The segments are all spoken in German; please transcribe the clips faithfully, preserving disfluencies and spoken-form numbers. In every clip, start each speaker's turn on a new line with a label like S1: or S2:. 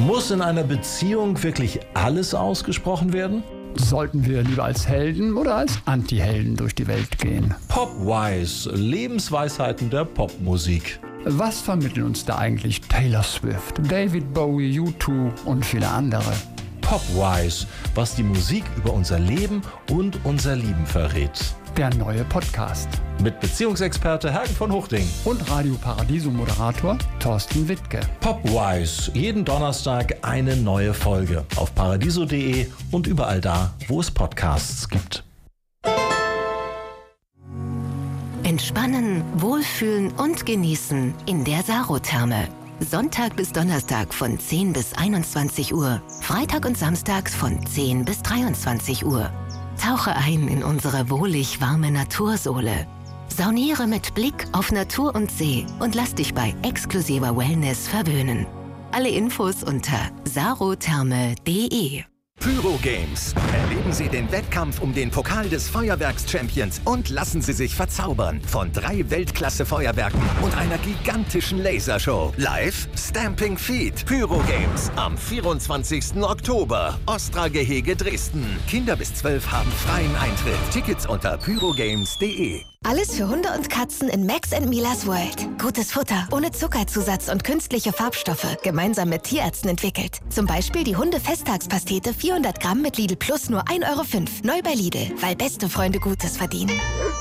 S1: Muss in einer Beziehung wirklich alles ausgesprochen werden?
S2: Sollten wir lieber als Helden oder als Anti-Helden durch die Welt gehen?
S1: Popwise, Lebensweisheiten der Popmusik.
S2: Was vermitteln uns da eigentlich Taylor Swift, David Bowie, U zwei und viele andere?
S1: Popwise, was die Musik über unser Leben und unser Lieben verrät.
S2: Der neue Podcast.
S1: Mit Beziehungsexperte Hergen von Huchting.
S2: Und Radio Paradiso-Moderator Thorsten Wittke.
S1: Popwise, jeden Donnerstag eine neue Folge. Auf paradiso punkt de und überall da, wo es Podcasts gibt.
S3: Entspannen, wohlfühlen und genießen in der Sarotherme. Sonntag bis Donnerstag von zehn bis einundzwanzig Uhr, Freitag und Samstags von zehn bis dreiundzwanzig Uhr. Tauche ein in unsere wohlig warme Natursohle. Sauniere mit Blick auf Natur und See und lass dich bei exklusiver Wellness verwöhnen. Alle Infos unter sarotherme punkt de.
S4: Pyro Games. Erleben Sie den Wettkampf um den Pokal des Feuerwerks-Champions und lassen Sie sich verzaubern von drei Weltklasse-Feuerwerken und einer gigantischen Lasershow. Live Stamping Feet. Pyro Games am vierundzwanzigsten Oktober. Ostra-Gehege Dresden. Kinder bis zwölf haben freien Eintritt. Tickets unter pyrogames punkt de.
S5: Alles für Hunde und Katzen in Max and Milas World. Gutes Futter, ohne Zuckerzusatz und künstliche Farbstoffe, gemeinsam mit Tierärzten entwickelt. Zum Beispiel die Hunde-Festtagspastete vierhundert Gramm mit Lidl Plus nur ein Euro fünf. Neu bei Lidl, weil beste Freunde Gutes verdienen.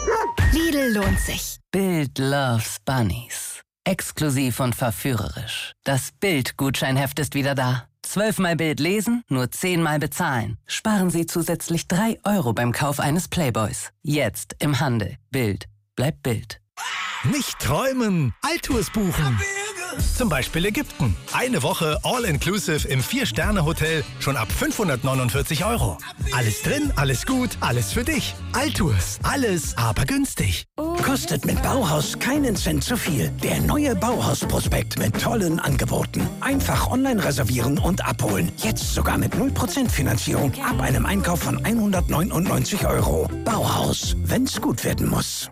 S5: Lidl lohnt sich.
S6: Bild loves Bunnies. Exklusiv und verführerisch. Das Bild-Gutscheinheft ist wieder da. Zwölfmal Bild lesen, nur zehnmal bezahlen. Sparen Sie zusätzlich drei Euro beim Kauf eines Playboys. Jetzt im Handel. Bild bleibt Bild.
S7: Nicht träumen, Alltours buchen. Zum Beispiel Ägypten. Eine Woche All-Inclusive im Vier-Sterne-Hotel schon ab fünfhundertneunundvierzig Euro. Alles drin, alles gut, alles für dich. Alltours, alles aber günstig.
S8: Kostet mit Bauhaus keinen Cent zu viel. Der neue Bauhaus-Prospekt mit tollen Angeboten. Einfach online reservieren und abholen. Jetzt sogar mit null Prozent Finanzierung ab einem Einkauf von hundertneunundneunzig Euro. Bauhaus, wenn's gut werden muss.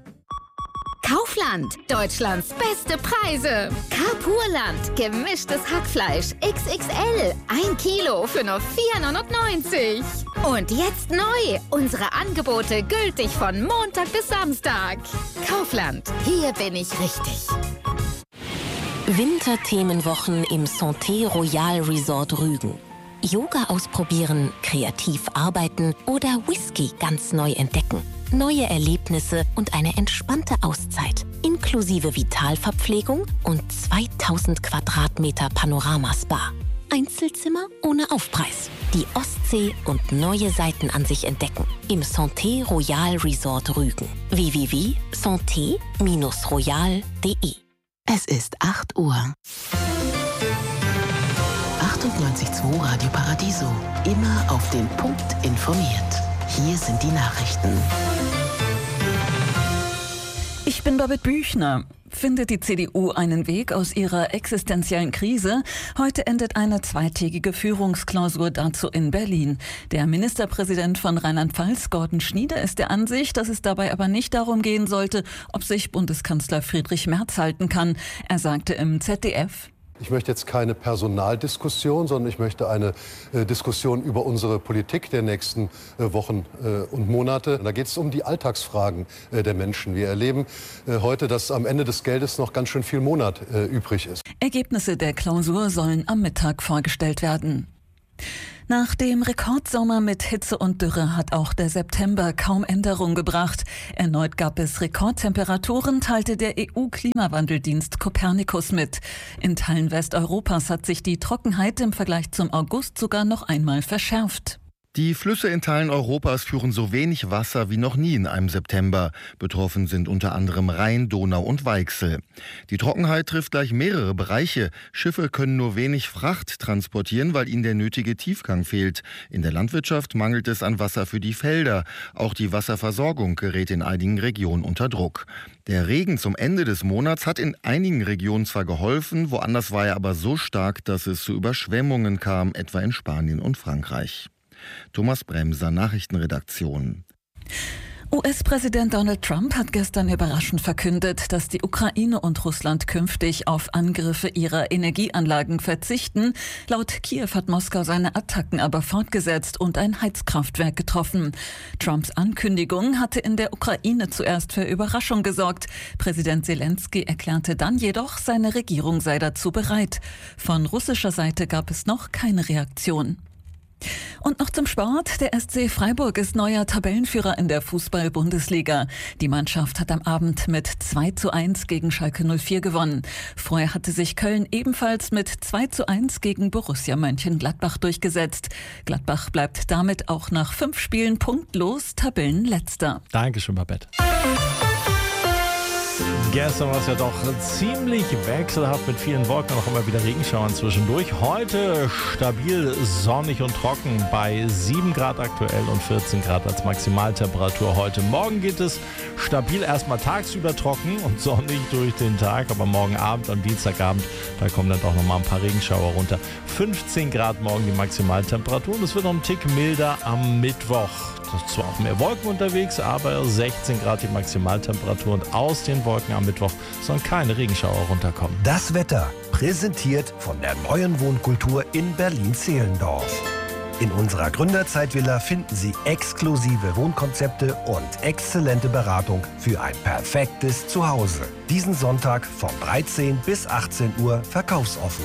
S9: Kaufland, Deutschlands beste Preise. Carpurland, gemischtes Hackfleisch X X L, ein Kilo für nur vier neunundneunzig. Und jetzt neu, unsere Angebote gültig von Montag bis Samstag. Kaufland, hier bin ich richtig.
S3: Winterthemenwochen im Santé Royal Resort Rügen. Yoga ausprobieren, kreativ arbeiten oder Whisky ganz neu entdecken. Neue Erlebnisse und eine entspannte Auszeit, inklusive Vitalverpflegung und zweitausend Quadratmeter Panorama-Spa. Einzelzimmer ohne Aufpreis. Die Ostsee und neue Seiten an sich entdecken. Im Santé Royal Resort Rügen. w w w punkt santé royal punkt de. Es ist acht Uhr. achtundneunzig Komma zwei Radio Paradiso. Immer auf den Punkt informiert. Hier sind die Nachrichten.
S10: Ich bin Babette Büchner. Findet die C D U einen Weg aus ihrer existenziellen Krise? Heute endet eine zweitägige Führungsklausur dazu in Berlin. Der Ministerpräsident von Rheinland-Pfalz, Gordon Schnieder, ist der Ansicht, dass es dabei aber nicht darum gehen sollte, ob sich Bundeskanzler Friedrich Merz halten kann. Er sagte im Z D F:
S11: Ich möchte jetzt keine Personaldiskussion, sondern ich möchte eine äh, Diskussion über unsere Politik der nächsten äh, Wochen äh, und Monate. Da geht es um die Alltagsfragen äh, der Menschen. Wir erleben äh, heute, dass am Ende des Geldes noch ganz schön viel Monat äh, übrig ist.
S10: Ergebnisse der Klausur sollen am Mittag vorgestellt werden. Nach dem Rekordsommer mit Hitze und Dürre hat auch der September kaum Änderung gebracht. Erneut gab es Rekordtemperaturen, teilte der E U-Klimawandeldienst Copernicus mit. In Teilen Westeuropas hat sich die Trockenheit im Vergleich zum August sogar noch einmal verschärft.
S12: Die Flüsse in Teilen Europas führen so wenig Wasser wie noch nie in einem September. Betroffen sind unter anderem Rhein, Donau und Weichsel. Die Trockenheit trifft gleich mehrere Bereiche. Schiffe können nur wenig Fracht transportieren, weil ihnen der nötige Tiefgang fehlt. In der Landwirtschaft mangelt es an Wasser für die Felder. Auch die Wasserversorgung gerät in einigen Regionen unter Druck. Der Regen zum Ende des Monats hat in einigen Regionen zwar geholfen, woanders war er aber so stark, dass es zu Überschwemmungen kam, etwa in Spanien und Frankreich. Thomas Bremser, Nachrichtenredaktion.
S10: U S-Präsident Donald Trump hat gestern überraschend verkündet, dass die Ukraine und Russland künftig auf Angriffe ihrer Energieanlagen verzichten. Laut Kiew hat Moskau seine Attacken aber fortgesetzt und ein Heizkraftwerk getroffen. Trumps Ankündigung hatte in der Ukraine zuerst für Überraschung gesorgt. Präsident Zelensky erklärte dann jedoch, seine Regierung sei dazu bereit. Von russischer Seite gab es noch keine Reaktion. Und noch zum Sport. Der S C Freiburg ist neuer Tabellenführer in der Fußball-Bundesliga. Die Mannschaft hat am Abend mit zwei zu eins gegen Schalke null vier gewonnen. Vorher hatte sich Köln ebenfalls mit zwei zu eins gegen Borussia Mönchengladbach durchgesetzt. Gladbach bleibt damit auch nach fünf Spielen punktlos Tabellenletzter.
S1: Dankeschön, Babette. Gestern war es ja doch ziemlich wechselhaft mit vielen Wolken und auch immer wieder Regenschauern zwischendurch. Heute stabil, sonnig und trocken bei sieben Grad aktuell und vierzehn Grad als Maximaltemperatur heute. Morgen geht es stabil erstmal tagsüber trocken und sonnig durch den Tag, aber morgen Abend, am Dienstagabend, da kommen dann doch nochmal ein paar Regenschauer runter. fünfzehn Grad morgen die Maximaltemperatur und es wird noch ein Tick milder am Mittwoch. Das ist zwar auch mehr Wolken unterwegs, aber sechzehn Grad die Maximaltemperatur und aus den Wolken am Mittwoch sollen keine Regenschauer runterkommen.
S13: Das Wetter präsentiert von der neuen Wohnkultur in Berlin-Zehlendorf. In unserer Gründerzeitvilla finden Sie exklusive Wohnkonzepte und exzellente Beratung für ein perfektes Zuhause. Diesen Sonntag von dreizehn bis achtzehn Uhr verkaufsoffen.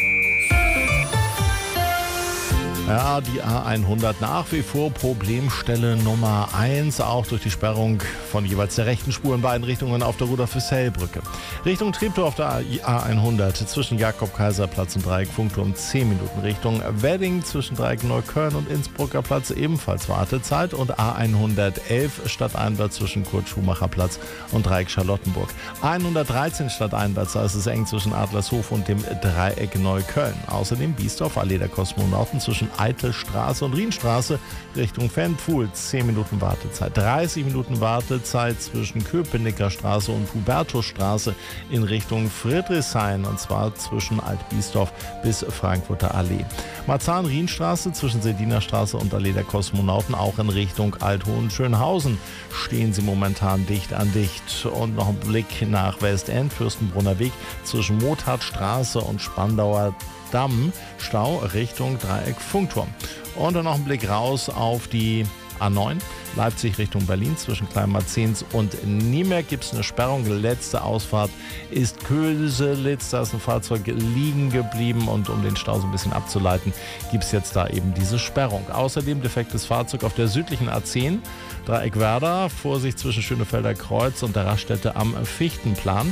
S1: Ja, die A hundert nach wie vor Problemstelle Nummer eins, auch durch die Sperrung von jeweils der rechten Spur in beiden Richtungen auf der Rudolf-Hüssell-Brücke. Richtung Treptow auf der A hundert zwischen Jakob-Kaiser-Platz und Dreieck Funkturm zehn Minuten. Richtung Wedding zwischen Dreieck Neukölln und Innsbrucker Platz ebenfalls Wartezeit und A hundertelf Stadteinwärts zwischen Kurt-Schumacher-Platz und Dreieck Charlottenburg. A hundertdreizehn Stadteinwärts, da ist es eng zwischen Adlershof und dem Dreieck Neukölln. Außerdem Biesdorf, Allee der Kosmonauten zwischen Eitelstraße und Rienstraße Richtung Fanpfuhl. zehn Minuten Wartezeit. dreißig Minuten Wartezeit zwischen Köpenicker Straße und Hubertusstraße in Richtung Friedrichshain und zwar zwischen Alt-Biesdorf bis Frankfurter Allee. Marzahn-Rienstraße zwischen Sediner Straße und Allee der Kosmonauten auch in Richtung Alt-Hohenschönhausen stehen sie momentan dicht an dicht. Und noch ein Blick nach Westend, Fürstenbrunner Weg zwischen Mothartstraße und Spandauer Damm, Stau Richtung Dreieck Funkturm. Und dann noch ein Blick raus auf die A neun, Leipzig Richtung Berlin zwischen Kleinmarzens und Niemerk gibt es eine Sperrung. Letzte Ausfahrt ist Köselitz, da ist ein Fahrzeug liegen geblieben und um den Stau so ein bisschen abzuleiten, gibt es jetzt da eben diese Sperrung. Außerdem defektes Fahrzeug auf der südlichen A zehn, Dreieck Werder, Vorsicht zwischen Schönefelder Kreuz und der Raststätte am Fichtenplan.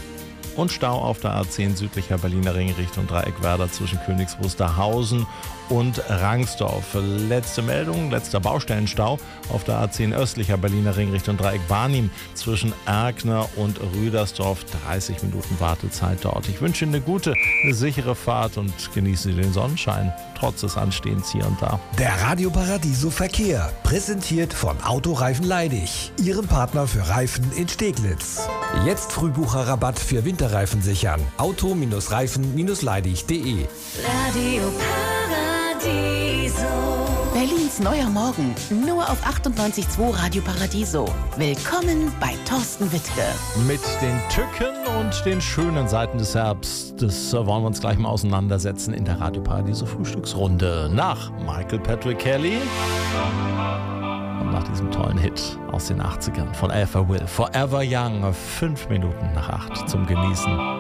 S1: Und Stau auf der A zehn südlicher Berliner Ring Richtung Dreieck Werder zwischen Königs Wusterhausen und Rangsdorf. Letzte Meldung, letzter Baustellenstau auf der A zehn östlicher Berliner Ring Richtung Dreieck Barnim zwischen Erkner und Rüdersdorf. dreißig Minuten Wartezeit dort. Ich wünsche Ihnen eine gute, eine sichere Fahrt und genießen Sie den Sonnenschein, trotz des Anstehens hier und da.
S13: Der Radio Paradiso Verkehr, präsentiert von Autoreifen Leidig, Ihrem Partner für Reifen in Steglitz. Jetzt Frühbucherrabatt für Winterreifen sichern. Auto-Reifen-Leidig punkt de.
S14: Radio Paradiso. Berlins neuer Morgen. Nur auf achtundneunzig Komma zwei Radio Paradiso. Willkommen bei Thorsten Wittke.
S1: Mit den Tücken und den schönen Seiten des Herbstes wollen wir uns gleich mal auseinandersetzen in der Radio Paradiso Frühstücksrunde. Nach Michael Patrick Kelly und nach diesem tollen Hit aus den achtzigern von Alpha Will. Forever Young. Fünf Minuten nach acht zum Genießen.